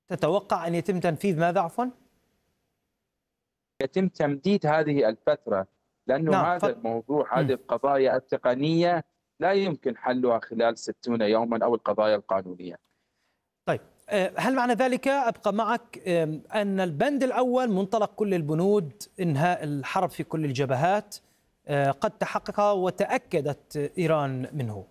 تتوقع أن يتم تنفيذ ماذا عفوا؟ يتم تمديد هذه الفترة، لأنه نعم هذا الموضوع، هذه القضايا التقنية لا يمكن حلها خلال 60 يوما أو القضايا القانونية. طيب، هل معنى ذلك أبقى معك أن البند الأول منطلق كل البنود إنهاء الحرب في كل الجبهات قد تحقق وتأكدت إيران منه؟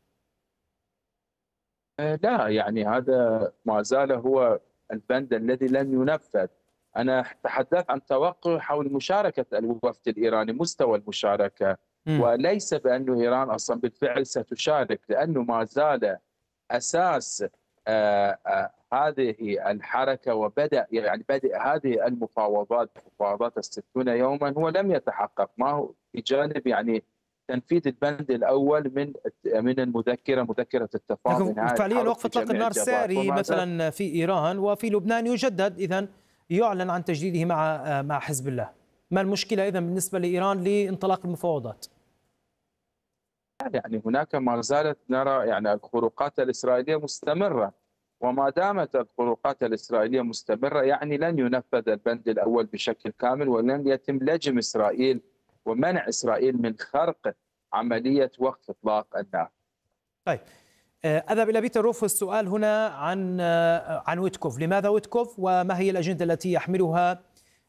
لا، يعني هذا ما زال هو البند الذي لن ينفذ. أنا تحدثت عن توقع حول مشاركة الوفد الإيراني، مستوى المشاركة، وليس بأن إيران أصلا بالفعل ستشارك، لأنه ما زال أساس هذه الحركة وبدأ بدء هذه المفاوضات، مفاوضات 60 يوما، هو لم يتحقق. ما هو بجانب تنفيذ البند الأول من المذكرة، مذكرة التفاهم لكن إنهاء فعليا الحرب وقف في إطلاق جميع النار الجبهات. ساري مثلا في إيران وفي لبنان يجدد، إذن يعلن عن تجديده مع حزب الله. ما المشكلة إذن بالنسبة لإيران لانطلاق المفاوضات؟ يعني هناك ما زالت نرى الخروقات الإسرائيلية مستمرة، وما دامت الخروقات الإسرائيلية مستمرة يعني لن ينفذ البند الأول بشكل كامل، ولن يتم لجم إسرائيل ومنع إسرائيل من خرق عملية وقف إطلاق النار. طيب، أذهب إلى بيتر روف. السؤال هنا عن ويتكوف. لماذا ويتكوف وما هي الأجندة التي يحملها؟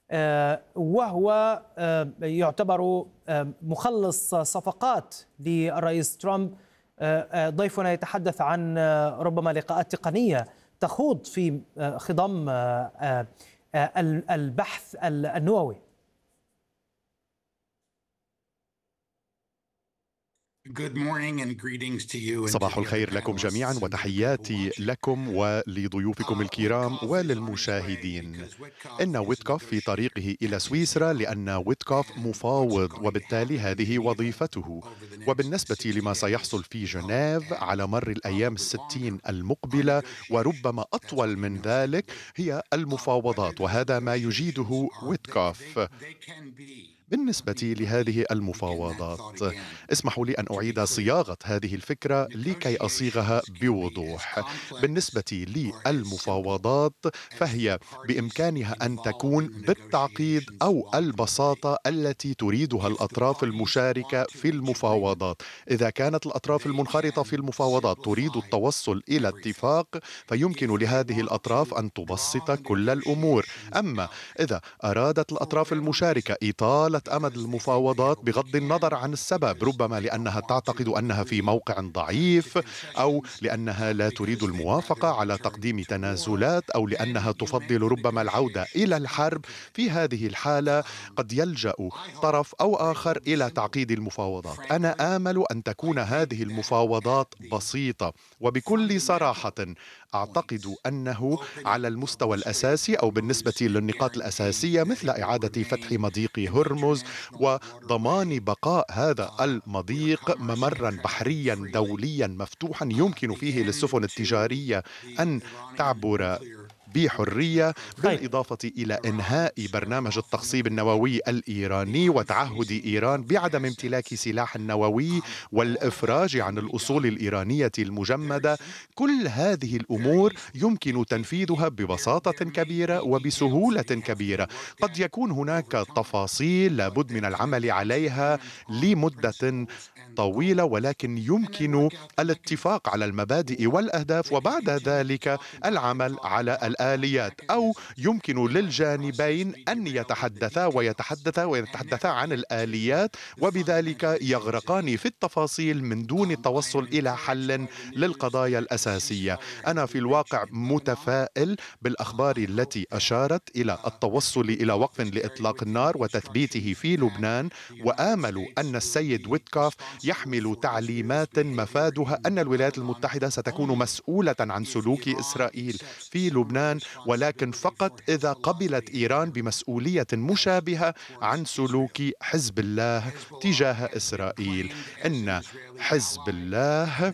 وهو يعتبر مخلص صفقات للرئيس ترامب. ضيفنا يتحدث عن ربما لقاءات تقنية تخوض في خضم البحث النووي. صباح الخير لكم جميعا، وتحياتي لكم ولضيوفكم الكرام وللمشاهدين. إن ويتكوف في طريقه إلى سويسرا، لأن ويتكوف مفاوض وبالتالي هذه وظيفته. وبالنسبة لما سيحصل في جنيف على مر الأيام 60 المقبلة وربما أطول من ذلك هي المفاوضات، وهذا ما يجيده ويتكوف. بالنسبة لهذه المفاوضات، اسمحوا لي أن أعيد صياغة هذه الفكرة لكي أصيغها بوضوح. بالنسبة للمفاوضات فهي بإمكانها أن تكون بالتعقيد أو البساطة التي تريدها الأطراف المشاركة في المفاوضات. إذا كانت الأطراف المنخرطة في المفاوضات تريد التوصل إلى اتفاق، فيمكن لهذه الأطراف أن تبسط كل الأمور. أما إذا أرادت الأطراف المشاركة إطالة أمد المفاوضات بغض النظر عن السبب، ربما لأنها تعتقد أنها في موقع ضعيف، أو لأنها لا تريد الموافقة على تقديم تنازلات، أو لأنها تفضل ربما العودة إلى الحرب، في هذه الحالة قد يلجأ طرف أو آخر إلى تعقيد المفاوضات. أنا آمل أن تكون هذه المفاوضات بسيطة، وبكل صراحة أعتقد أنه على المستوى الأساسي أو بالنسبة للنقاط الأساسية مثل إعادة فتح مضيق هرمز وضمان بقاء هذا المضيق ممرا بحريا دوليا مفتوحا يمكن فيه للسفن التجارية أن تعبر بحرية، بالإضافة إلى إنهاء برنامج التخصيب النووي الإيراني وتعهد إيران بعدم امتلاك سلاح نووي والإفراج عن الأصول الإيرانية المجمدة. كل هذه الأمور يمكن تنفيذها ببساطة كبيرة وبسهولة كبيرة. قد يكون هناك تفاصيل لابد من العمل عليها لمدة طويلة، ولكن يمكن الاتفاق على المبادئ والأهداف وبعد ذلك العمل على الآليات، أو يمكن للجانبين أن يتحدثا عن الآليات، وبذلك يغرقان في التفاصيل من دون التوصل إلى حل للقضايا الأساسية. أنا في الواقع متفائل بالأخبار التي أشارت إلى التوصل إلى وقف لإطلاق النار وتثبيته في لبنان، وآمل أن السيد ويتكوف يحمل تعليمات مفادها أن الولايات المتحدة ستكون مسؤولة عن سلوك إسرائيل في لبنان، ولكن فقط إذا قبلت إيران بمسؤولية مشابهة عن سلوك حزب الله تجاه إسرائيل. إن حزب الله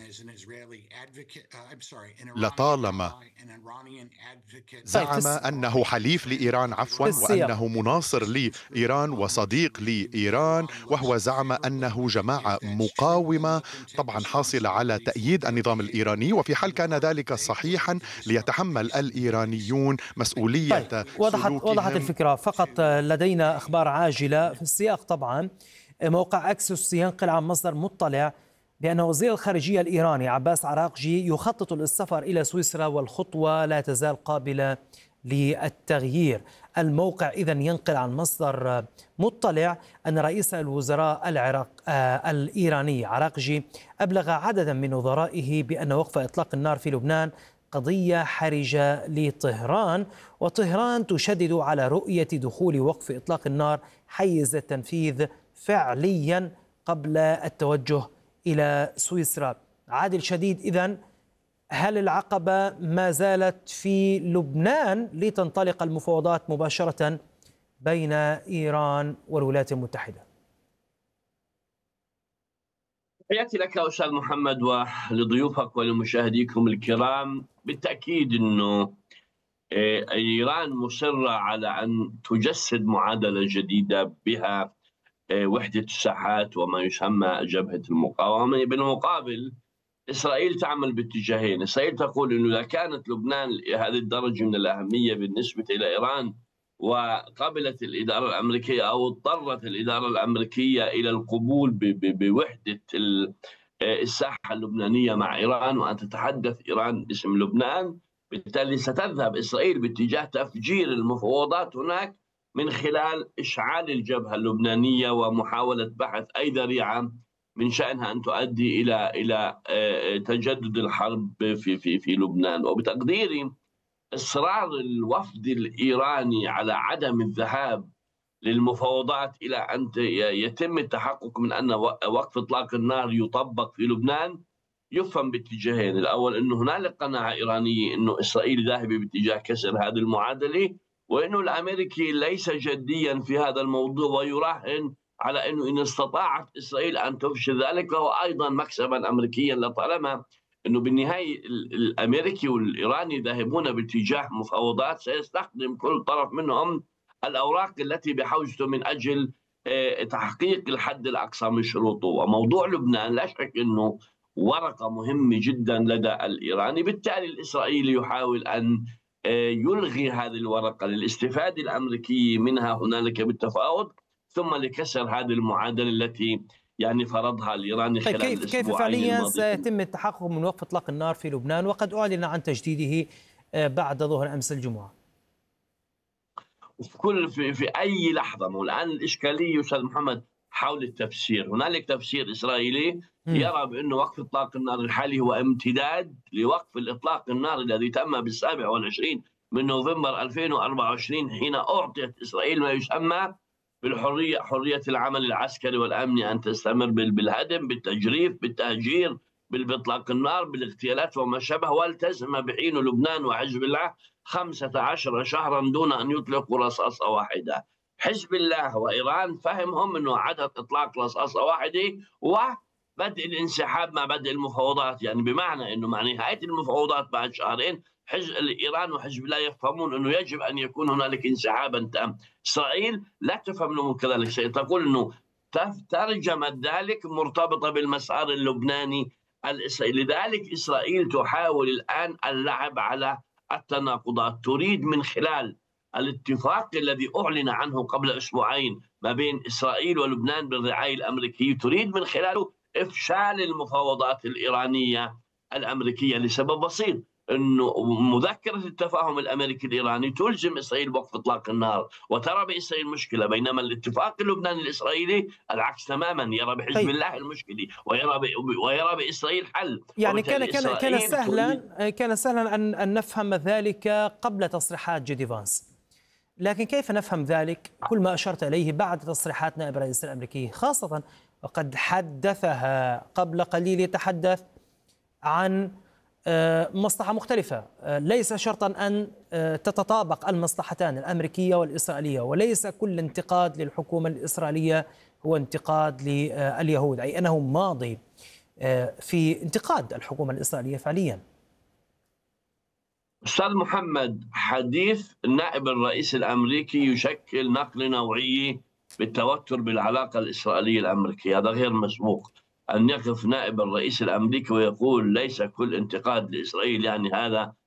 لطالما زعم أنه حليف لإيران وأنه مناصر لإيران وصديق لإيران، وهو زعم أنه جماعة مقاومة طبعا حاصلة على تأييد النظام الإيراني، وفي حال كان ذلك صحيحا ليتحمل الإيرانيون مسؤولية وضحت الفكرة. فقط لدينا أخبار عاجلة في السياق. طبعا موقع أكسيوس ينقل عن مصدر مطلع بأن وزير الخارجية الإيراني عباس عراقجي يخطط للسفر إلى سويسرا، والخطوة لا تزال قابلة للتغيير. الموقع إذن ينقل عن مصدر مطلع أن رئيس الوزراء الإيراني عراقجي أبلغ عددا من وزرائه بأن وقف إطلاق النار في لبنان قضية حرجة لطهران، وطهران تشدد على رؤية دخول وقف إطلاق النار حيز التنفيذ فعليا قبل التوجه إلى سويسرا. عادل شديد، إذن هل العقبة ما زالت في لبنان لتنطلق المفاوضات مباشرة بين إيران والولايات المتحدة؟ تحياتي لك أستاذ محمد ولضيوفك ولمشاهديكم الكرام. بالتأكيد أنه إيران مصرة على أن تجسد معادلة جديدة بها وحدة الساحات وما يسمى جبهة المقاومة. بالمقابل إسرائيل تعمل باتجاهين. إسرائيل تقول أنه إذا كانت لبنان هذه الدرجة من الأهمية بالنسبة إلى إيران وقبلت الإدارة الأمريكية أو اضطرت الإدارة الأمريكية إلى القبول بوحدة الساحة اللبنانية مع إيران وأن تتحدث إيران باسم لبنان، بالتالي ستذهب إسرائيل باتجاه تفجير المفاوضات هناك من خلال إشعال الجبهة اللبنانية ومحاولة بحث أي ذريعة من شأنها أن تؤدي إلى تجدد الحرب في لبنان. وبتقديري إصرار الوفد الإيراني على عدم الذهاب للمفاوضات إلى أن يتم التحقق من أن وقف إطلاق النار يطبق في لبنان يفهم باتجاهين. الأول أنه هنالك قناعة إيرانية أنه إسرائيل ذاهبة باتجاه كسر هذه المعادلة، وأنه الأمريكي ليس جديا في هذا الموضوع ويراهن على أنه إن استطاعت إسرائيل أن تفشل ذلك هو أيضا مكسبا أمريكيا، لطالما أنه بالنهاية الأمريكي والإيراني ذاهبون باتجاه مفاوضات سيستخدم كل طرف منهم الأوراق التي بحوزته من أجل تحقيق الحد الأقصى من شروطه. وموضوع لبنان لا شك أنه ورقة مهمة جدا لدى الإيراني، بالتالي الإسرائيلي يحاول أن يلغي هذه الورقة للاستفادة الأمريكية منها هنالك بالتفاوض، ثم لكسر هذه المعادلة التي فرضها الإيراني خلال كيف فعليا سيتم التحقق من وقف إطلاق النار في لبنان وقد أعلن عن تجديده بعد ظهر أمس الجمعة؟ في أي لحظة. والآن الإشكالية أستاذ محمد حول التفسير. هنالك تفسير إسرائيلي يرى بأن وقف إطلاق النار الحالي هو امتداد لوقف الإطلاق النار الذي تم بال27 من نوفمبر 2024 حين أعطيت إسرائيل ما يسمى بالحرية، حرية العمل العسكري والأمني أن تستمر بالهدم، بالتجريف، بالتهجير، بالإطلاق النار، بالاغتيالات وما شابه، والتزم بحين لبنان وحزب الله 15 شهرا دون أن يطلقوا رصاصة واحدة. حزب الله وإيران فهمهم أنه عدد إطلاق رصاصة واحدة وبدء الانسحاب مع بدء المفاوضات، بمعنى أنه مع نهاية المفاوضات بعد شهرين إيران وحزب الله يفهمون أنه يجب أن يكون هنالك انسحابا تام. إسرائيل لا تفهم له كذلك، تقول أنه ترجمت ذلك مرتبطة بالمسار اللبناني الإسرائيلي. لذلك إسرائيل تحاول الآن اللعب على التناقضات، تريد من خلال الاتفاق الذي أعلن عنه قبل أسبوعين ما بين إسرائيل ولبنان بالرعاية الأمريكية، تريد من خلاله إفشال المفاوضات الإيرانية الأمريكية لسبب بسيط، أنه مذكرة التفاهم الأمريكي الإيراني تلزم إسرائيل بوقف إطلاق النار وترى بإسرائيل مشكلة، بينما الاتفاق اللبناني الإسرائيلي العكس تماما، يرى بحزب الله المشكلة ويرى بإسرائيل حل. كان سهلا أن نفهم ذلك قبل تصريحات جيدي فانس، لكن كيف نفهم ذلك كل ما أشرت إليه بعد تصريحات نائب الرئيس الأمريكي، خاصة وقد حدثها قبل قليل يتحدث عن مصلحة مختلفة، ليس شرطا أن تتطابق المصلحتان الأمريكية والإسرائيلية، وليس كل انتقاد للحكومة الإسرائيلية هو انتقاد لليهود، أي أنه ماضي في انتقاد الحكومة الإسرائيلية فعليا. أستاذ محمد، حديث نائب الرئيس الأمريكي يشكل نقلة نوعية بالتوتر بالعلاقة الإسرائيلية الأمريكية. هذا غير مسبوق أن يقف نائب الرئيس الأمريكي ويقول ليس كل انتقاد لإسرائيل يعني هذا